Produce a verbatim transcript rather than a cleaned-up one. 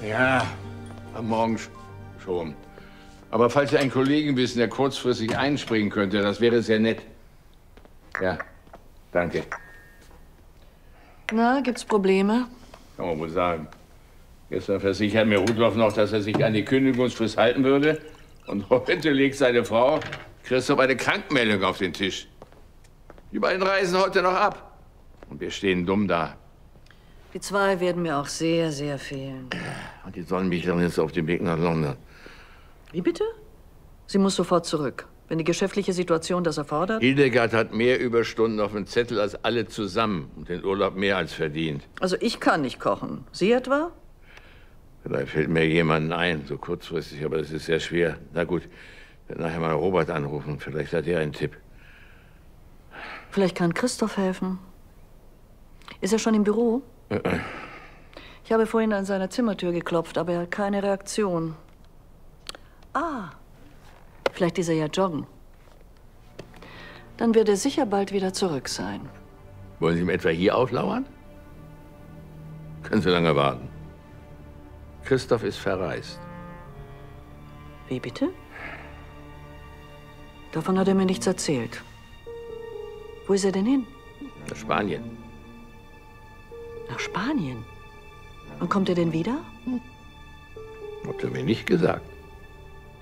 Ja, am Morgen schon. Aber falls Sie einen Kollegen wissen, der kurzfristig einspringen könnte, das wäre sehr nett. Ja, danke. Na, gibt's Probleme? Kann man wohl sagen. Gestern versichert mir Rudolf noch, dass er sich an die Kündigungsfrist halten würde. Und heute legt seine Frau Christoph eine Krankmeldung auf den Tisch. Die beiden reisen heute noch ab. Und wir stehen dumm da. Die zwei werden mir auch sehr, sehr fehlen. Und die Sonnenmichlerin ist auf dem Weg nach London. Wie bitte? Sie muss sofort zurück, wenn die geschäftliche Situation das erfordert. Hildegard hat mehr Überstunden auf dem Zettel als alle zusammen und den Urlaub mehr als verdient. Also ich kann nicht kochen. Sie etwa? Vielleicht fällt mir jemanden ein, so kurzfristig, aber das ist sehr schwer. Na gut, ich werde nachher mal Robert anrufen. Vielleicht hat er einen Tipp. Vielleicht kann Christoph helfen. Ist er schon im Büro? Äh, äh. Ich habe vorhin an seiner Zimmertür geklopft, aber er hat keine Reaktion. Ah, vielleicht ist er ja joggen. Dann wird er sicher bald wieder zurück sein. Wollen Sie ihm etwa hier auflauern? Können Sie lange warten. Christoph ist verreist. Wie bitte? Davon hat er mir nichts erzählt. Wo ist er denn hin? Nach Spanien. Nach Spanien? Und kommt er denn wieder? Hat er mir nicht gesagt.